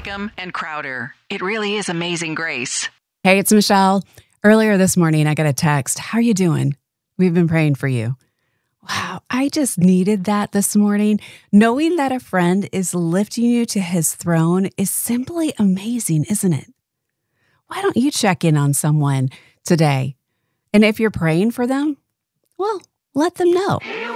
Brigham, and Crowder. It really is amazing grace. Hey, it's Michelle. Earlier this morning, I got a text. How are you doing? We've been praying for you. Wow, I just needed that this morning. Knowing that a friend is lifting you to his throne is simply amazing, isn't it? Why don't you check in on someone today? And if you're praying for them, well, let them know.